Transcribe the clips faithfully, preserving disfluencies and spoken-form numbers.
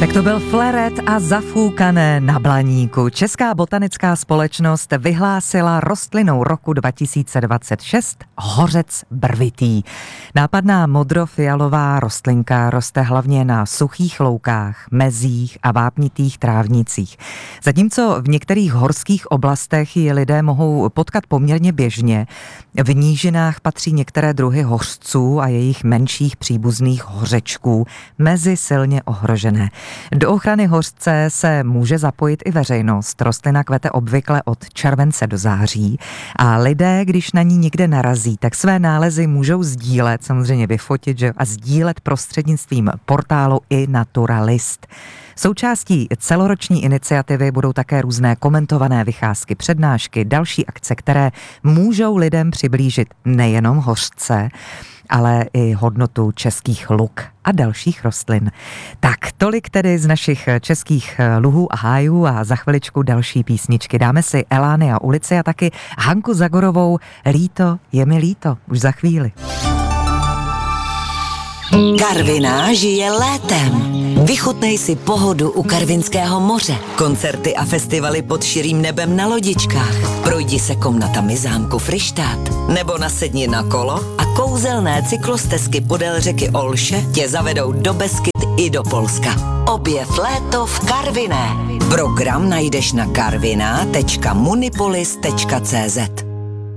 Tak to byl Fleret a Zafoukané na Blaníku. Česká botanická společnost vyhlásila rostlinou roku dva tisíce dvacet šest hořec brvitý. Nápadná modrofialová rostlinka roste hlavně na suchých loukách, mezích a vápnitých trávnicích. Zatímco v některých horských oblastech ji lidé mohou potkat poměrně běžně, v nížinách patří některé druhy hořců a jejich menších příbuzných hořečků mezi silně ohrožené. Do ochrany hořce se může zapojit i veřejnost. Rostlina kvete obvykle od července do září a lidé, když na ní někde narazí, tak své nálezy můžou sdílet, samozřejmě vyfotit, že, a sdílet prostřednictvím portálu iNaturalist. Součástí celoroční iniciativy budou také různé komentované vycházky, přednášky, další akce, které můžou lidem přiblížit nejenom hořce, ale i hodnotu českých luk a dalších rostlin. Tak tolik tedy z našich českých luhů a hájů a za chviličku další písničky. Dáme si Elánia ulici a taky Hanku Zagorovou Líto je mi líto. Už za chvíli. Karviná žije létem. Vychutnej si pohodu u Karvinského moře. Koncerty a festivaly pod širým nebem na lodičkách. Projdi se komnatami zámku Fryštát. Nebo nasedni na kolo a kouzelné cyklostezky podél řeky Olše tě zavedou do Beskyt i do Polska. Objev léto v Karviné. Program najdeš na karviná tečka munipolis tečka cé zet.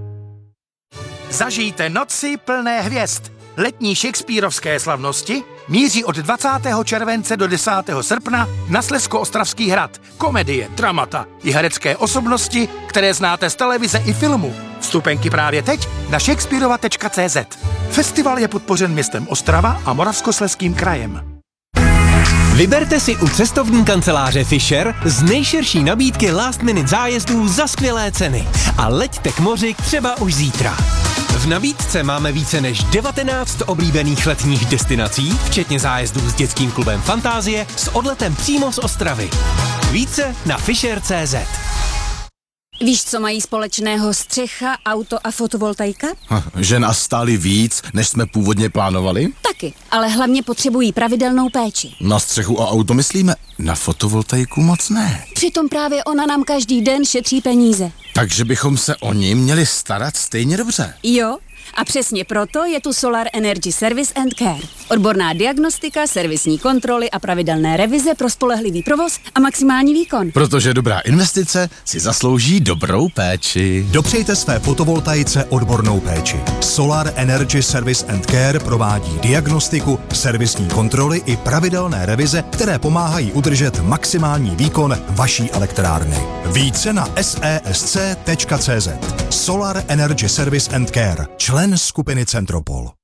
Zažijte noci plné hvězd. Letní shakespearovské slavnosti míří od dvacátého července do desátého srpna na Slezsko-Ostravský hrad. Komedie, dramata i herecké osobnosti, které znáte z televize i filmu. Vstupenky právě teď na shakespearova tečka cé zet. Festival je podpořen městem Ostrava a Moravskoslezským krajem. Vyberte si u cestovní kanceláře Fisher z nejširší nabídky last minute zájezdů za skvělé ceny. A leďte k moři třeba už zítra. V nabídce máme více než devatenáct oblíbených letních destinací, včetně zájezdů s dětským klubem Fantázie s odletem přímo z Ostravy. Více na fisher tečka cé zet. Víš, co mají společného střecha, auto a fotovoltaika? Ha, že nás stáli víc, než jsme původně plánovali? Taky, ale hlavně potřebují pravidelnou péči. Na střechu a auto myslíme, na fotovoltaiku moc ne. Přitom právě ona nám každý den šetří peníze. Takže bychom se o ní měli starat stejně dobře. Jo, a přesně proto je tu Solar Energy Service and Care. Odborná diagnostika, servisní kontroly a pravidelné revize pro spolehlivý provoz a maximální výkon. Protože dobrá investice si zaslouží dobrou péči. Dopřejte své fotovoltaice odbornou péči. Solar Energy Service and Care provádí diagnostiku, servisní kontroly i pravidelné revize, které pomáhají udržet maximální výkon vaší elektrárny. Více na es é es cé tečka cé zet. Solar Energy Service and Care. Člen skupiny Centropol.